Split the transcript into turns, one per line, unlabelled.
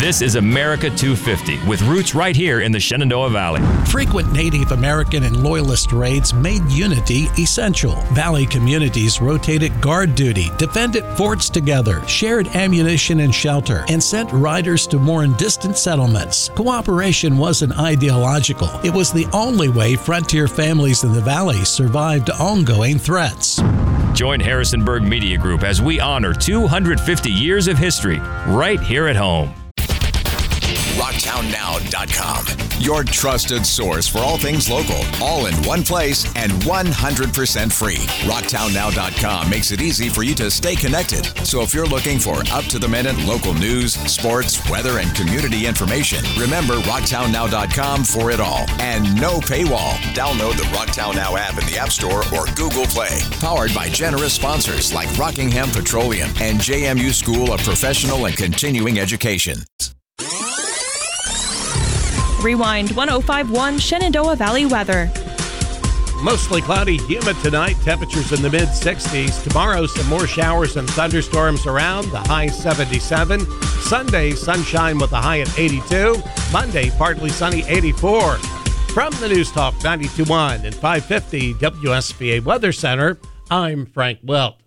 This is America 250, with roots right here in the Shenandoah Valley.
Frequent Native American and Loyalist raids made unity essential. Valley communities rotated guard duty, defended forts together, shared ammunition and shelter, and sent riders to more distant settlements. Cooperation wasn't ideological. It was the only way frontier families in the valley survived ongoing threats.
Join Harrisonburg Media Group as we honor 250 years of history right here at home.
RocktownNow.com, your trusted source for all things local, all in one place and 100% free. RocktownNow.com makes it easy for you to stay connected. So if you're looking for up-to-the-minute local news, sports, weather, and community information, remember RocktownNow.com for it all. And no paywall. Download the Rocktown Now app in the App Store or Google Play. Powered by generous sponsors like Rockingham Petroleum and JMU School of Professional and Continuing Education.
Rewind 1051 Shenandoah Valley weather.
Mostly cloudy, humid tonight. Temperatures in the mid-60s. Tomorrow, some more showers and thunderstorms around. The high 77. Sunday, sunshine with a high at 82. Monday, partly sunny, 84. From the News Talk 92.1 and 550 WSVA Weather Center, I'm Frank Welch.